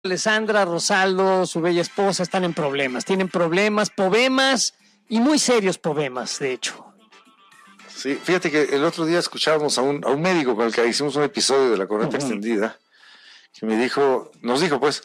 Alessandra, Rosaldo, su bella esposa están en problemas. Tienen problemas, poemas y muy serios poemas, de hecho. Sí, fíjate que el otro día escuchábamos a un médico con el que hicimos un episodio de La Corriente Extendida, que nos dijo, pues,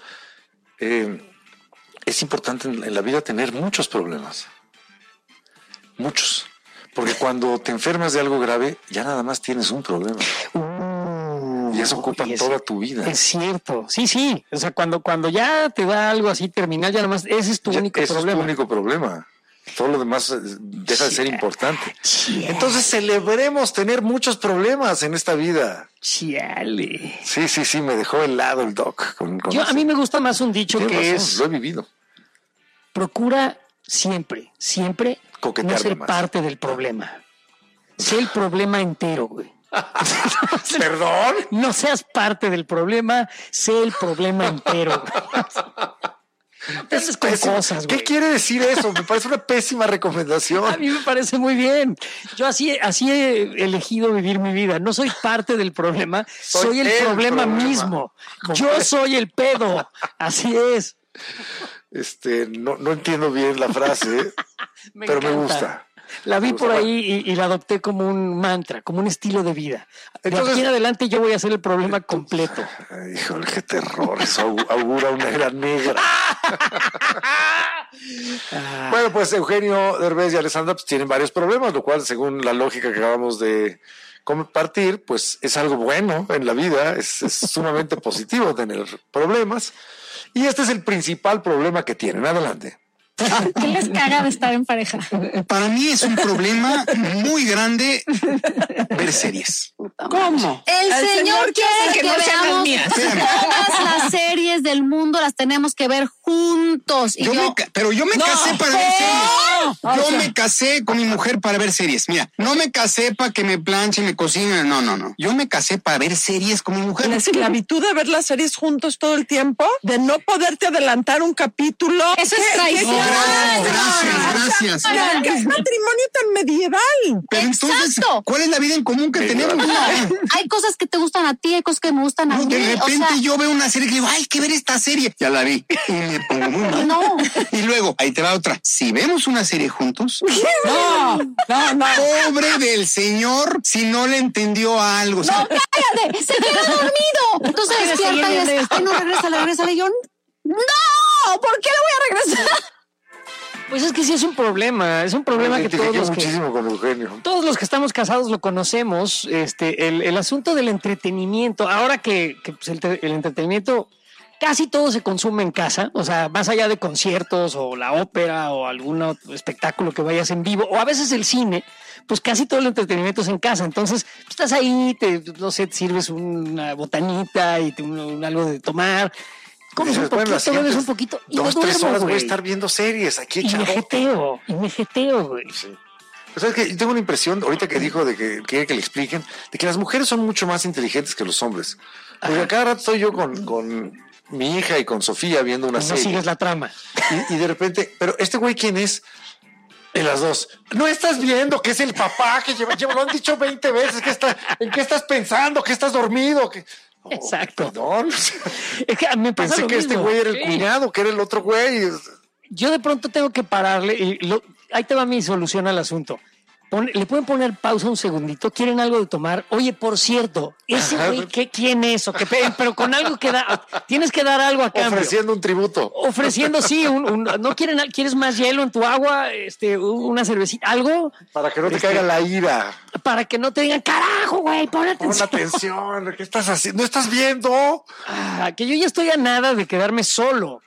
es importante en la vida tener muchos problemas. Muchos. Porque cuando te enfermas de algo grave, ya nada más tienes un problema. Y eso ocupa toda tu vida. Es cierto, sí. O sea, cuando ya te da algo así terminal, ya nada más, ese es tu único problema. Es tu único problema. Todo lo demás deja de ser importante. Entonces celebremos tener muchos problemas en esta vida. Chiale. Sí, me dejó helado el doc. A mí me gusta más un dicho que es... Lo he vivido. Procura siempre coquetear no ser más. parte del problema. Sé el problema entero, güey. ¿Perdón? No seas parte del problema, sé el problema entero. Es con cosas, ¿qué quiere decir eso? Me parece una pésima recomendación. A mí me parece muy bien. Yo así he elegido vivir mi vida. No soy parte del problema, soy el problema mismo. Yo soy el pedo. Así es. No entiendo bien la frase, pero me gusta. La vi por ahí y la adopté como un mantra, como un estilo de vida. Entonces, de aquí en adelante yo voy a ser el problema completo. Híjole, qué terror. Eso augura una era negra. Bueno, pues Eugenio Derbez y Alessandra pues, tienen varios problemas, lo cual, según la lógica que acabamos de compartir, pues es algo bueno en la vida. Es sumamente positivo tener problemas. Y este es el principal problema que tienen. Adelante. ¿Qué les caga de estar en pareja? Para mí es un problema muy grande ver series. ¿Cómo? El señor quiere que veamos todas las series del mundo, las tenemos que ver juntos. Pero yo me casé para ver series. Yo me casé con mi mujer para ver series. Mira, no me casé para que me planche y me cocine. No. Yo me casé para ver series con mi mujer. La esclavitud de ver las series juntos todo el tiempo, de no poderte adelantar un capítulo. Eso es traición. Gracias. ¿Qué matrimonio tan medieval? Pero entonces, ¿cuál es la vida en común que tenemos? Hay cosas que te gustan a ti, hay cosas que me gustan a mí. De repente yo veo una serie que digo, hay que ver esta serie. Ya la vi. Y me pongo muy mal. No. Y luego, ahí te va otra. Si vemos una serie juntos. No. Pobre del señor si no le entendió algo. No, cállate. Se queda dormido. Entonces despierta y dice, ay, no, regrésale. Y yo, no, ¿por qué le voy a regresar? Pues es que sí es un problema que todos los que estamos casados lo conocemos, el asunto del entretenimiento, ahora que pues el entretenimiento casi todo se consume en casa, o sea, más allá de conciertos o la ópera o algún otro espectáculo que vayas en vivo, o a veces el cine, pues casi todo el entretenimiento es en casa, entonces pues, estás ahí, te sirves una botanita y algo de tomar. Comes un poquito, bebes un poquito y 2-3 horas voy a estar viendo series aquí. Y me jeteo, güey. Sí. O sea, es que yo tengo una impresión, ahorita que dijo de que quiere que le expliquen, de que las mujeres son mucho más inteligentes que los hombres. Porque a cada rato estoy yo con mi hija y con Sofía viendo una serie. No sigues la trama. Y de repente, pero este güey, ¿quién es? De las dos. No estás viendo que es el papá que lleva, lo han dicho 20 veces, ¿en qué estás pensando? ¿Que estás dormido? Exacto. Perdón. Es que me pasa Pensé lo que mismo. este güey era el cuñado, que era el otro güey. Yo de pronto tengo que pararle ahí te va mi solución al asunto. Le pueden poner pausa un segundito, quieren algo de tomar. Oye, por cierto, ese güey, ¿quién es? Pero con algo que tienes que dar algo a cambio. Ofreciendo un tributo. Ofreciendo, sí, no quieres más hielo en tu agua, una cervecita, algo. Para que no te caiga la ira. Para que no te digan, carajo, güey, pon atención. Pon atención, ¿qué estás haciendo? ¿No estás viendo? Que yo ya estoy a nada de quedarme solo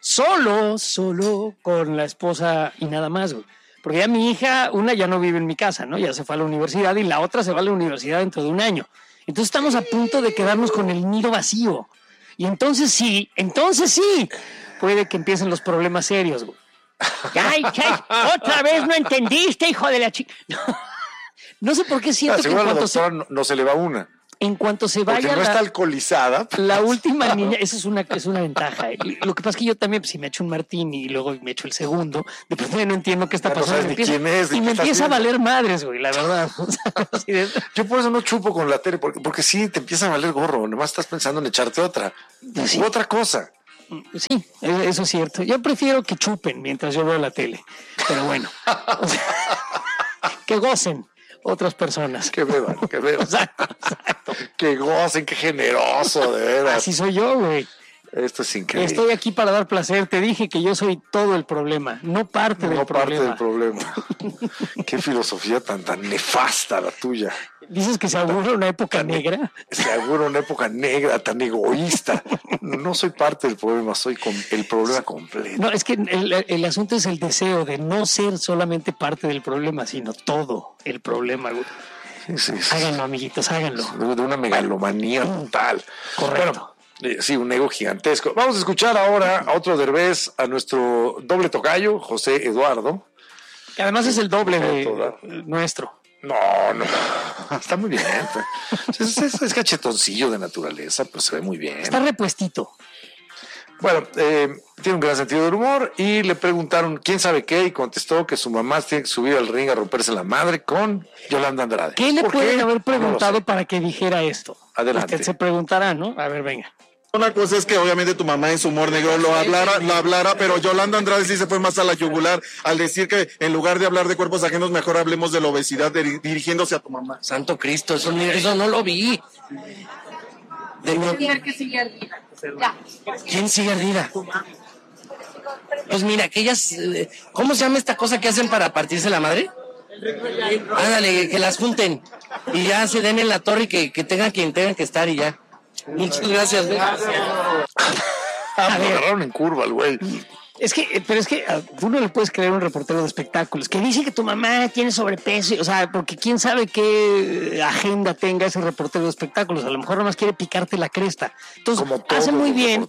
con la esposa y nada más, güey. Porque ya mi hija, una ya no vive en mi casa, ¿no? Ya se fue a la universidad y la otra se va a la universidad dentro de un año. Entonces estamos a punto de quedarnos con el nido vacío. Y entonces sí, puede que empiecen los problemas serios, güey. ¡Ay, otra vez no entendiste, hijo de la chica! No sé por qué siento que en cuanto no se le va una. En cuanto se vaya. Porque no está alcoholizada. La última niña, esa es una ventaja. Lo que pasa es que yo también, si me echo un martini y luego me echo el segundo, de pronto no entiendo qué está pasando. No quién es, y me empieza a valer madres, güey, la verdad. Yo por eso no chupo con la tele, porque sí te empieza a valer gorro. Nomás estás pensando en echarte otra. Sí. U otra cosa. Sí, eso es cierto. Yo prefiero que chupen mientras yo veo la tele. Pero bueno, o sea, que gocen otras personas. Que beban. Exacto. Que gocen, qué generoso, de veras. Así soy yo, güey. Esto es increíble. Estoy aquí para dar placer. Te dije que yo soy todo el problema, no parte del problema. Qué filosofía tan nefasta la tuya. Dices que se augura una época negra. Se augura una época negra, tan egoísta. No soy parte del problema, soy el problema completo. No, es que el asunto es el deseo de no ser solamente parte del problema, sino todo el problema, güey. Sí. Háganlo, amiguitos, háganlo. De una megalomanía total. Correcto. Bueno, sí, un ego gigantesco. Vamos a escuchar ahora a otro Derbez, a nuestro doble tocayo, José Eduardo. Que además es el doble de nuestro. No, está muy bien. Es cachetoncillo de naturaleza, pues se ve muy bien. Está repuestito. Bueno, tiene un gran sentido del humor y le preguntaron quién sabe qué y contestó que su mamá tiene que subir al ring a romperse la madre con Yolanda Andrade. ¿Qué le pueden haber preguntado para que dijera esto? Adelante. Usted se preguntará, ¿no? A ver, venga. Una cosa es que obviamente tu mamá en su humor negro lo hablara, pero Yolanda Andrade sí se fue más a la yugular al decir que en lugar de hablar de cuerpos ajenos, mejor hablemos de la obesidad dirigiéndose a tu mamá. Santo Cristo, eso no lo vi. ¿Quién sigue ardida? Pues mira, que ellas, ¿cómo se llama esta cosa que hacen para partirse la madre? Ándale, que las junten y ya se den en la torre y que tengan quien tengan que estar y ya. Muchas gracias. Me agarraron en curva el güey. Pero es que tú no le puedes creer a un reportero de espectáculos que dice que tu mamá tiene sobrepeso, o sea, porque quién sabe qué agenda tenga ese reportero de espectáculos, a lo mejor nomás quiere picarte la cresta. Entonces, hace muy bien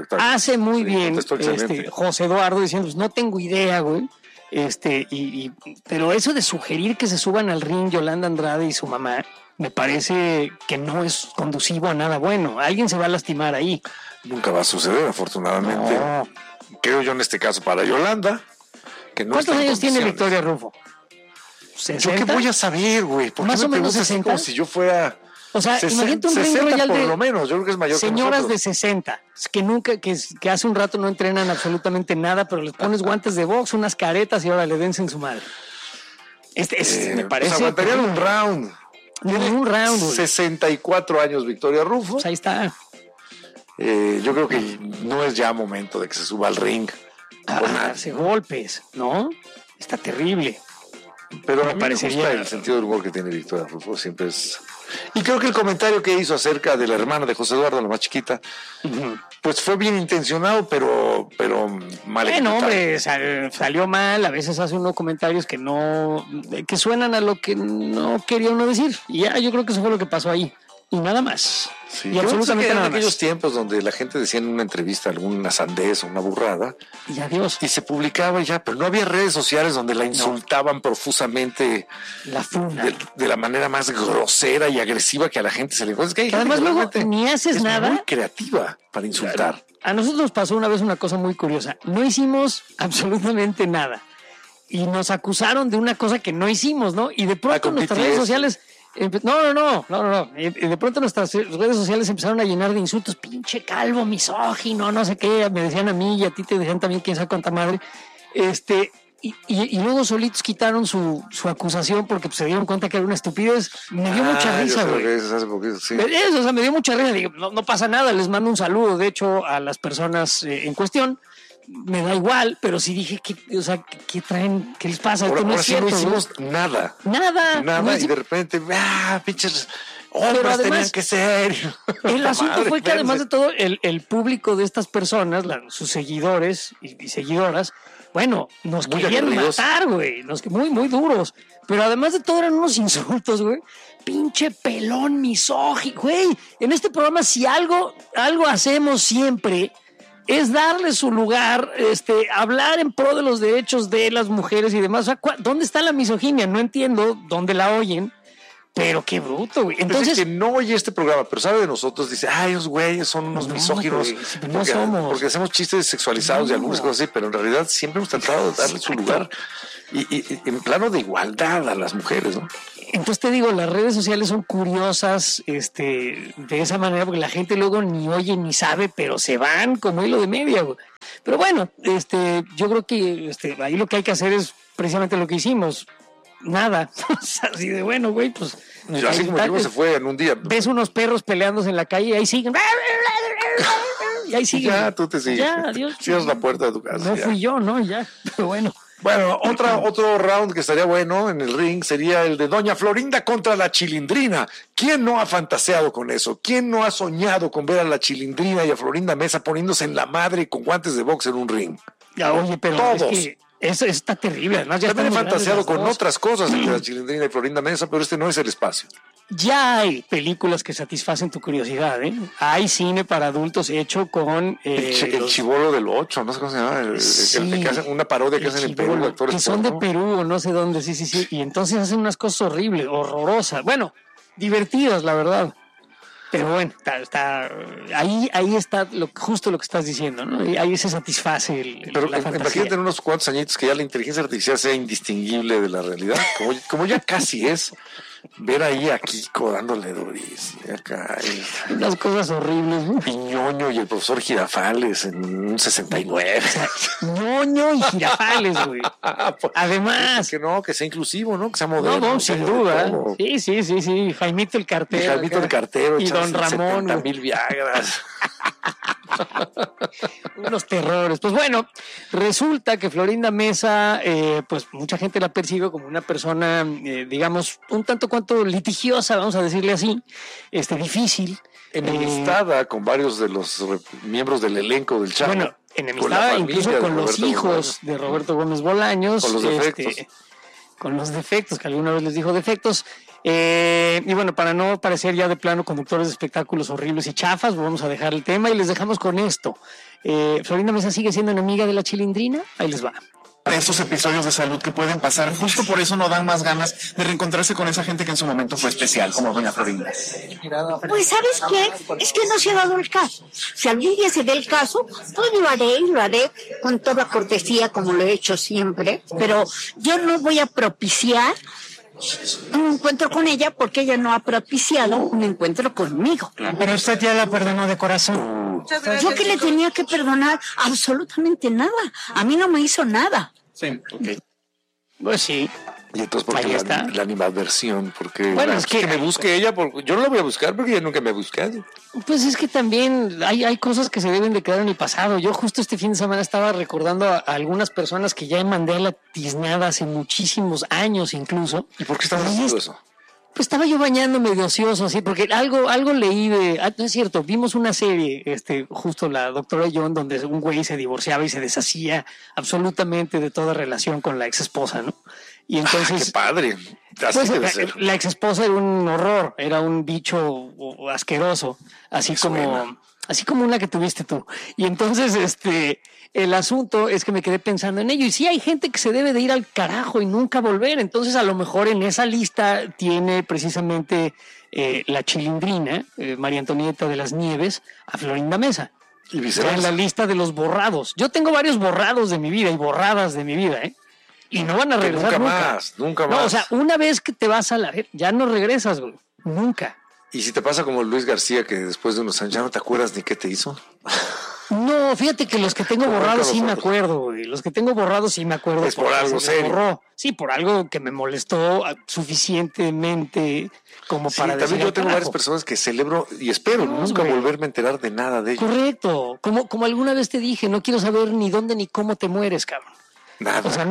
José Eduardo diciendo, pues no tengo idea, güey. Pero eso de sugerir que se suban al ring Yolanda Andrade y su mamá, me parece que no es conducivo a nada bueno. Alguien se va a lastimar ahí. Nunca va a suceder, afortunadamente. No. Creo yo en este caso para Yolanda. Que no. ¿Cuántos años tiene Victoria Rufo? ¿60? ¿Yo qué voy a saber, güey? Más o menos 60. Como si yo fuera... O sea, imagínate un ring royal por lo menos, yo creo que es mayor señoras que nosotros. De 60, que hace un rato no entrenan absolutamente nada, pero les pones guantes de box, unas caretas y ahora le dense en su madre. Me parece... Pues aguantarían un round. Un round. 64 años Victoria Rufo. Pues ahí está. Yo creo que no es ya momento de que se suba al ring. A darse golpes, ¿no? Está terrible. Pero me parecería el sentido del humor que tiene Victoria Rufo siempre es... Y creo que el comentario que hizo acerca de la hermana de José Eduardo, la más chiquita, pues fue bien intencionado, pero mal. Bueno, hombre, salió mal. A veces hace unos comentarios que suenan a lo que no quería uno decir. Y ya, yo creo que eso fue lo que pasó ahí. Y nada más. Sí, y absolutamente nada más. En aquellos tiempos donde la gente decía en una entrevista alguna sandez o una burrada. Y adiós. Y se publicaba ya, pero no había redes sociales donde la insultaban profusamente. La funa. De la manera más grosera y agresiva que a la gente se le encuentra. Es que hay gente además luego ni haces nada. Muy creativa para insultar. Claro. A nosotros nos pasó una vez una cosa muy curiosa. No hicimos absolutamente nada. Y nos acusaron de una cosa que no hicimos, ¿no? Y de pronto nuestras redes sociales... No. Y de pronto nuestras redes sociales empezaron a llenar de insultos. Pinche calvo, misógino, no sé qué. Me decían a mí y a ti te decían también quién sabe cuánta madre. Y luego solitos quitaron su acusación porque se dieron cuenta que era una estupidez. Me dio mucha risa, güey. Me dio mucha risa. Digo, no pasa nada, les mando un saludo, de hecho, a las personas en cuestión. Me da igual, pero sí dije, ¿qué traen? ¿Qué les pasa? Ahora, no es cierto, no hicimos nada. Nada. No y de repente, pinches hombres además, tenían que ser. El asunto fue que además de todo, el público de estas personas, sus seguidores y seguidoras, bueno, nos querían matar, güey. Muy, muy duros. Pero además de todo eran unos insultos, güey. Pinche pelón misógino, güey. En este programa, si algo hacemos siempre... es darle su lugar, hablar en pro de los derechos de las mujeres y demás. O sea, ¿dónde está la misoginia? No entiendo dónde la oyen, pero qué bruto, güey. Entonces, que no oye este programa, pero sabe de nosotros, dice, esos güeyes son unos misóginos. No somos. Porque hacemos chistes sexualizados y algunas cosas así, pero en realidad siempre hemos tratado de darle su lugar y en plano de igualdad a las mujeres, ¿no? Entonces te digo, las redes sociales son curiosas de esa manera, porque la gente luego ni oye ni sabe, pero se van como hilo de media, güey. Pero bueno, yo creo que ahí lo que hay que hacer es precisamente lo que hicimos. Nada. Así de bueno, güey, pues. Así como que se fue en un día. Ves unos perros peleándose en la calle y ahí siguen. Y ahí siguen. Ya, tú te sigues. Ya, adiós. Cierras la puerta de tu casa. No fui yo, ¿no? Ya, pero bueno. Bueno, otro round que estaría bueno en el ring sería el de Doña Florinda contra la Chilindrina. ¿Quién no ha fantaseado con eso? ¿Quién no ha soñado con ver a la Chilindrina y a Florinda Mesa poniéndose en la madre con guantes de box en un ring? Ya, oye, pero todos. Es que eso está terrible. Además, ya también he fantaseado con otras cosas entre la Chilindrina y Florinda Mesa, pero no es el espacio. Ya hay películas que satisfacen tu curiosidad, ¿eh? Hay cine para adultos hecho con... el Chibolo del 8, no sé cómo se llama. El que hacen una parodia que hacen en Perú, actores que son de Perú o no sé dónde, sí. Y entonces hacen unas cosas horribles, horrorosas. Bueno, divertidas, la verdad. Pero bueno, ahí está justo lo que estás diciendo, ¿no? Y ahí se satisface Pero la fantasía. imagínate en unos cuantos añitos que ya la inteligencia artificial sea indistinguible de la realidad, como ya casi es. Ver ahí a Kiko dándole durísimo acá. Unas cosas horribles, ¿no? Ñoño y el profesor Girafales en un 69. Ñoño y Girafales, güey. Además. Que sea inclusivo, ¿no? Que sea moderno. No, sin duda. Sí. Jaimito el Cartero. Y Don Ramón. 70,000 Viagras. Unos terrores. Pues bueno, resulta que Florinda Mesa, pues mucha gente la percibe como una persona, digamos, un tanto cuanto litigiosa, vamos a decirle así, difícil. Enemistada con varios de los miembros del elenco del Chavo. Bueno, enemistada incluso con los hijos de Roberto Gómez Bolaños. Con los defectos. Con los defectos, que alguna vez les dijo defectos. Y bueno, para no parecer ya de plano conductores de espectáculos horribles y chafas, vamos a dejar el tema y les dejamos con esto. Florinda Mesa sigue siendo enemiga de la Chilindrina. Ahí les va. Esos episodios de salud que pueden pasar, justo por eso no dan más ganas de reencontrarse con esa gente que en su momento fue especial, como doña Florinda. Pues ¿sabes qué? Es que no se ha dado el caso. Si algún día se dé el caso, pues lo haré con toda cortesía como lo he hecho siempre, pero yo no voy a propiciar un encuentro con ella porque ella no ha propiciado un encuentro conmigo. Pero usted ya la perdonó de corazón. Yo que le tenía que perdonar absolutamente nada. A mí no me hizo nada. Sí, ok. Pues sí. Y entonces, ¿por qué la animadversión? Porque bueno, es que me busque ella, yo no la voy a buscar porque ella nunca me ha buscado. Pues es que también hay cosas que se deben de quedar en el pasado. Yo justo este fin de semana estaba recordando a algunas personas que ya mandé a la tiznada hace muchísimos años incluso. ¿Y por qué estabas haciendo eso? Pues estaba yo bañándome de ocioso, así, porque algo leí no es cierto, vimos una serie, justo la doctora John, donde un güey se divorciaba y se deshacía absolutamente de toda relación con la ex esposa, ¿no? Y entonces. ¡Qué padre! Así pues, debe ser. La ex esposa era un horror, era un bicho asqueroso, así como una que tuviste tú. Y entonces, el asunto es que me quedé pensando en ello. Y sí hay gente que se debe de ir al carajo y nunca volver. Entonces, a lo mejor en esa lista tiene precisamente la Chilindrina, María Antonieta de las Nieves, a Florinda Mesa. Y viceversa. En la lista de los borrados. Yo tengo varios borrados de mi vida y borradas de mi vida, y no van a regresar nunca más. No, o sea, una vez que te vas a la... Ya no regresas, güey. Nunca. ¿Y si te pasa como Luis García, que después de unos años ya no te acuerdas ni qué te hizo? No, fíjate que los que tengo borrados sí me acuerdo, güey. Los que tengo borrados sí me acuerdo. Es por algo serio. Borró. Sí, por algo que me molestó suficientemente como para decir. También yo tengo varias personas que celebro y espero nunca volverme a enterar de nada de ellos. Correcto. Como alguna vez te dije, no quiero saber ni dónde ni cómo te mueres, cabrón. Nada. O sea,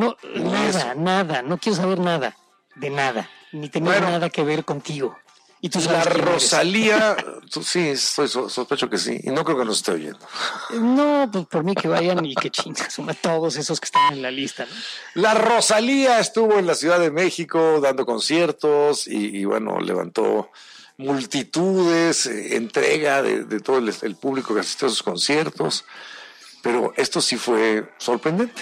nada. No quiero saber nada. De nada. Ni tener nada que ver contigo. Y tú la Rosalía, sí, sospecho que sí. Y no creo que nos esté oyendo. No, pues por mí que vayan y que chingas. Todos esos que están en la lista, ¿no? La Rosalía estuvo en la Ciudad de México dando conciertos y bueno, levantó multitudes, entrega de todo el público que asistió a sus conciertos. Pero esto sí fue sorprendente.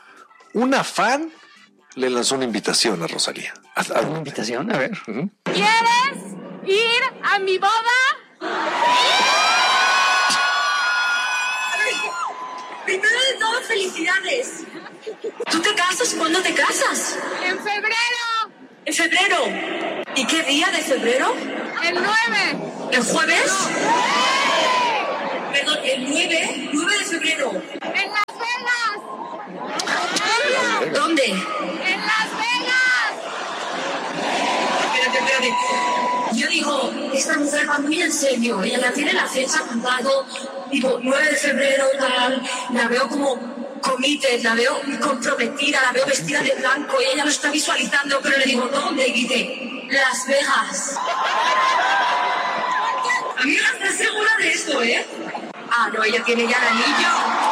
Una fan le lanzó una invitación a Rosalía. ¿Una invitación? A ver. ¿Quieres ir a mi boda? Primero de todo, felicidades. ¿Tú te casas? ¿Cuándo te casas? En febrero. ¿En febrero? ¿Y qué día de febrero? El 9. ¿El jueves? Perdón, el 9 de febrero. En Las Vegas. ¿Dónde? En Las Vegas. Espérate. Yo digo, esta mujer va muy en serio. Ella ya tiene la fecha apuntado. Digo, 9 de febrero, tal. La veo como comité, la veo comprometida, la veo vestida de blanco y ella lo está visualizando, pero le digo, ¿dónde? Y dice, Las Vegas. Amiga, ¿estás segura de esto, Ah, no, ella tiene ya el anillo.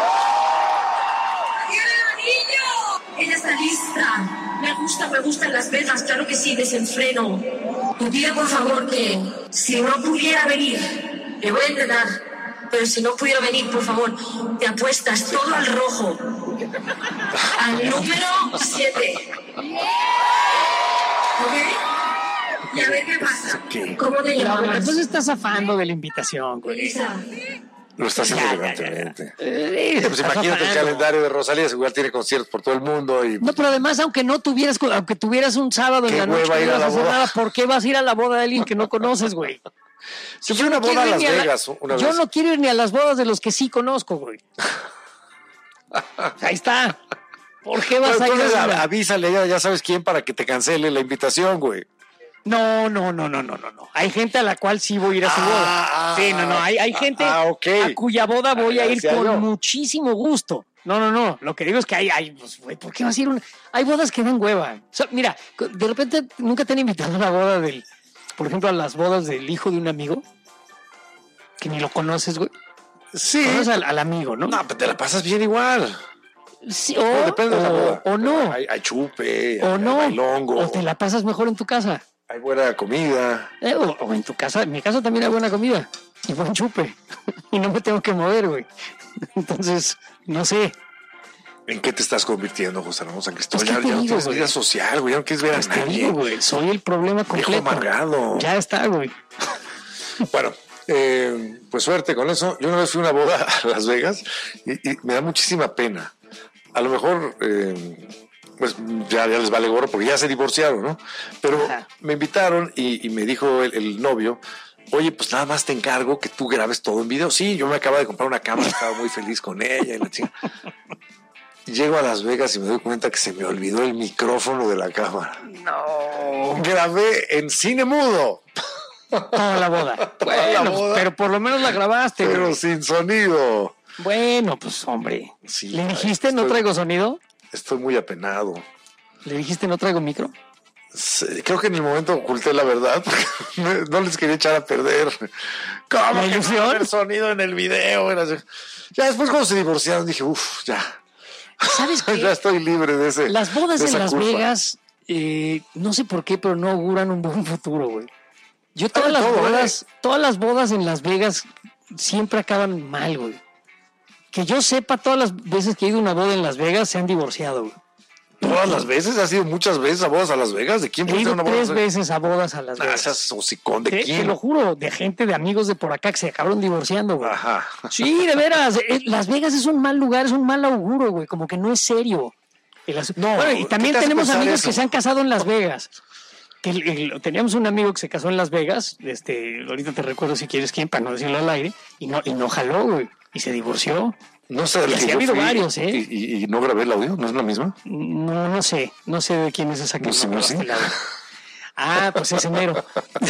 ¡Tiene el anillo! Ella está lista. Me gusta en Las Vegas, claro que sí, desenfreno. Te pido por favor que si no pudiera venir, le voy a intentar, pero si no pudiera venir, por favor, te apuestas todo al rojo. Al número 7. ¿Ok? Y a ver qué pasa. ¿Cómo te llamas? Entonces estás zafando de la invitación, güey. Elisa. Lo está haciendo elegantemente. Pues imagínate el calendario de Rosalía, igual tiene conciertos por todo el mundo. Y... No, pero además, aunque tuvieras un sábado en la noche, no ibas a hacer nada, ¿por qué vas a ir a la boda de alguien que no conoces, güey? Si fue una boda a Las Vegas una vez. Yo no quiero ir ni a las bodas de los que sí conozco, güey. Ahí está. ¿Por qué vas a ir a entonces avísale, ya sabes quién, para que te cancele la invitación, güey. No. Hay gente a la cual sí voy a ir a su boda. Sí, no. Hay gente okay. a cuya boda voy a ir con muchísimo gusto. No. Lo que digo es que hay pues, güey, ¿por qué vas a ir? Hay bodas que dan hueva. O sea, mira, de repente nunca te han invitado a la boda por ejemplo, a las bodas del hijo de un amigo que ni lo conoces, güey. Sí. Conoces al amigo, ¿no? No, pero te la pasas bien igual. Sí, depende de la boda. O no. Hay chupe, o no. Hay bailongo. O te la pasas mejor en tu casa. Hay buena comida. O en tu casa. En mi casa también hay buena comida. Y buen chupe. Y no me tengo que mover, güey. Entonces, no sé. ¿En qué te estás convirtiendo, José Ramón San Cristóbal? Pues, ya no tienes vida social, güey. Ya no quieres ver a nadie. Güey. Soy el problema completo. Viejo amargado. Ya está, güey. Bueno, pues suerte con eso. Yo una vez fui a una boda a Las Vegas y me da muchísima pena. A lo mejor... pues ya les vale gorro porque ya se divorciaron, ¿no? Pero me invitaron y me dijo el novio, oye, pues nada más te encargo que tú grabes todo en video. Sí, yo me acabo de comprar una cámara, estaba muy feliz con ella y la chica. Llego a Las Vegas y me doy cuenta que se me olvidó el micrófono de la cámara. No. Grabé en cine mudo. Toda la boda. Bueno, pero por lo menos la grabaste. Pero güey. sin sonido. Bueno, pues hombre. Sí, ¿Le dijiste no traigo sonido? Estoy muy apenado. ¿Le dijiste no traigo micro? Creo que en el momento oculté la verdad porque no les quería echar a perder. ¿Cómo que no va a haber sonido en el video? Ya después cuando se divorciaron dije, ya. ¿Sabes qué? Ya estoy libre de ese. Las bodas de en esa Las culpa. Vegas, no sé por qué, pero no auguran un buen futuro, güey. Yo todas las bodas en Las Vegas siempre acaban mal, güey. Que yo sepa, todas las veces que he ido a una boda en Las Vegas se han divorciado, güey. ¿Todas las veces? ¿Has ido muchas veces a bodas a Las Vegas? ¿De quién He fuiste a ido una boda? 3 veces a bodas a Las Vegas. Esas hocicón, ¿de quién? Te lo juro, de gente, de amigos de por acá que se acabaron divorciando, güey. Ajá. Sí, de veras. Las Vegas es un mal lugar, es un mal auguro, güey. Como que no es serio. No, bueno, y también ¿qué te hace tenemos pensar amigos eso? que se han casado en Las Vegas. Teníamos un amigo que se casó en Las Vegas. Ahorita te recuerdo si quieres quién, para no decirlo al aire. Y no jaló, güey. Y se divorció. No sé, y así ha habido varios, ¿eh? ¿Y no grabé el audio? ¿No es la misma? No sé de quién es esa que no grabaste el audio. Ah, pues ese mero.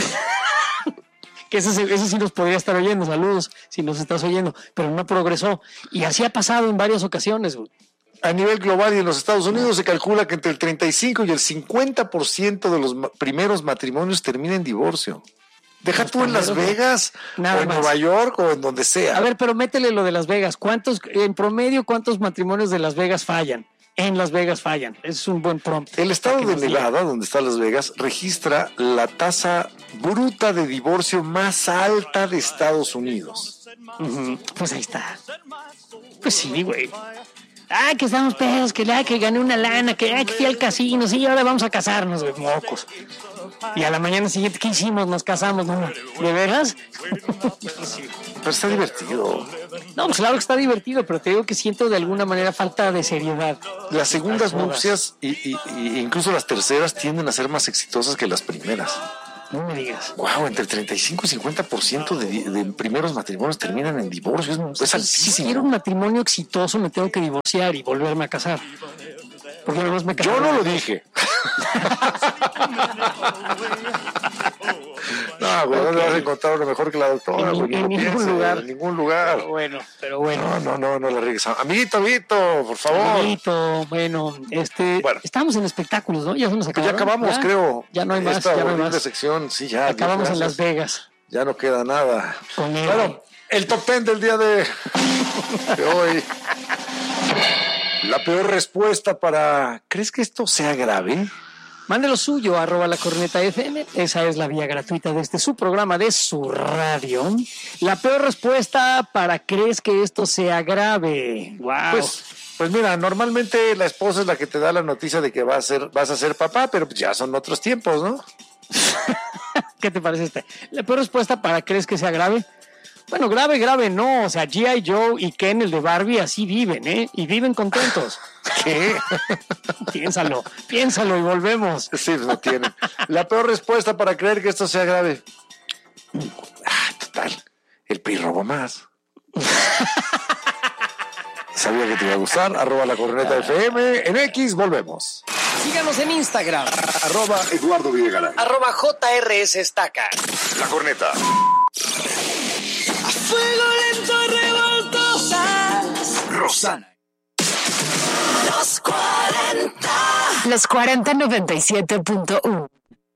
Que ese sí nos podría estar oyendo. Saludos si nos estás oyendo. Pero no progresó. Y así ha pasado en varias ocasiones, güey. A nivel global y en los Estados Unidos se calcula que entre el 35 y el 50% de los primeros matrimonios termina en divorcio. Deja tú en Las Vegas, o en Nueva York, o en donde sea. A ver, pero métele lo de Las Vegas. En promedio, ¿cuántos matrimonios de Las Vegas fallan? En Las Vegas fallan. Es un buen prompt. El estado de Nevada, donde está Las Vegas, registra la tasa bruta de divorcio más alta de Estados Unidos. Pues ahí está. Pues sí, güey. Que estamos pedos, que gané una lana, que fui al casino, sí, ahora vamos a casarnos, güey, mocos. Y a la mañana siguiente, ¿qué hicimos? Nos casamos, ¿no? ¿De veras? Pero está divertido. No, pues claro que está divertido, pero te digo que siento de alguna manera falta de seriedad. Las segundas nupcias y incluso las terceras tienden a ser más exitosas que las primeras. No me digas. Wow, entre 35 y 50% de primeros matrimonios terminan en divorcio. Es altísimo. Si quiero un matrimonio exitoso, me tengo que divorciar y volverme a casar. Porque además me casé. Yo no lo dije. No, güey, no le vas a encontrar uno mejor que la doctora. En ningún lugar. En ningún lugar. Pero bueno. No la riegues. Amiguito, por favor. Amiguito, bueno, estamos en espectáculos, ¿no? Ya se nos acabó. Ya acabamos, creo. Ya no hay más. Esta ya no hay más. sección, sí, ya. Acabamos en Las Vegas. Ya no queda nada. Bueno, el top 10 del día de hoy. La peor respuesta para... ¿Crees que esto sea grave? Mande lo suyo, @lacorneta.fm. Esa es la vía gratuita de su programa, de su radio. La peor respuesta para ¿crees que esto sea grave? Wow. Pues mira, normalmente la esposa es la que te da la noticia de que vas a ser papá, pero ya son otros tiempos, ¿no? ¿Qué te parece La peor respuesta para ¿crees que sea grave? Bueno, grave no. O sea, G.I. Joe y Ken, el de Barbie, así viven, ¿eh? Y viven contentos. ¿Qué? Piénsalo y volvemos. Sí, no tienen. La peor respuesta para creer que esto sea grave. Total. El PRI robó más. Sabía que te iba a gustar. @lacorneta.fm. En X, volvemos. Síganos en Instagram. @Eduardo Videgaray. @JRSestaca. La Corneta. A fuego lento y revoltosas. Rosana. Los 40. Los 40 97.1.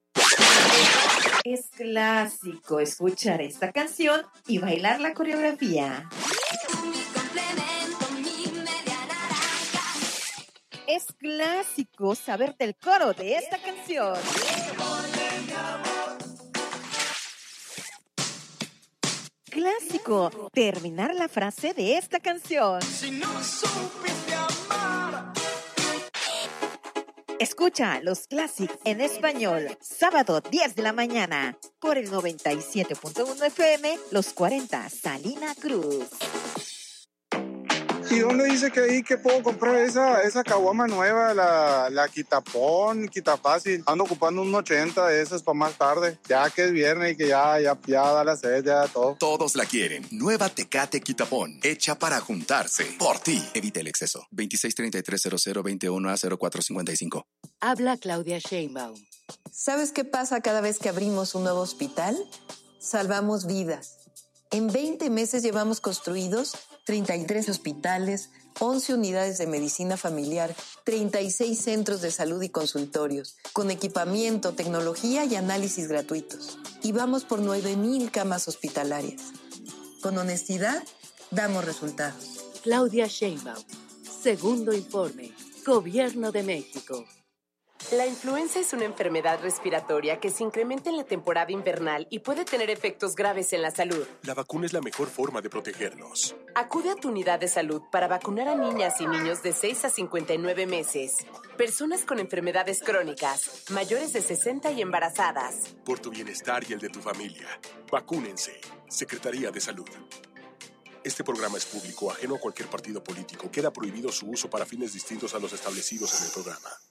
Es clásico escuchar esta canción y bailar la coreografía. Es clásico saberte el coro de esta canción. Clásico terminar la frase de esta canción. Si no supiste amar. Escucha los Classic en español, sábado 10 de la mañana, por el 97.1 FM, Los 40, Salina Cruz. ¿Y dónde dice que ahí que puedo comprar esa caguama nueva, la Quitapón, Quitafácil? Ando ocupando un 80 de esas para más tarde, ya que es viernes y que ya da la sed, ya todo. Todos la quieren. Nueva Tecate Quitapón, hecha para juntarse. Por ti. Evita el exceso. 26330021A0455. Habla Claudia Sheinbaum. ¿Sabes qué pasa cada vez que abrimos un nuevo hospital? Salvamos vidas. En 20 meses llevamos construidos 33 hospitales, 11 unidades de medicina familiar, 36 centros de salud y consultorios, con equipamiento, tecnología y análisis gratuitos. Y vamos por 9,000 camas hospitalarias. Con honestidad, damos resultados. Claudia Sheinbaum. Segundo informe. Gobierno de México. La influenza es una enfermedad respiratoria que se incrementa en la temporada invernal y puede tener efectos graves en la salud. La vacuna es la mejor forma de protegernos. Acude a tu unidad de salud para vacunar a niñas y niños de 6 a 59 meses, personas con enfermedades crónicas, mayores de 60 y embarazadas. Por tu bienestar y el de tu familia, vacúnense. Secretaría de Salud. Este programa es público, ajeno a cualquier partido político. Queda prohibido su uso para fines distintos a los establecidos en el programa.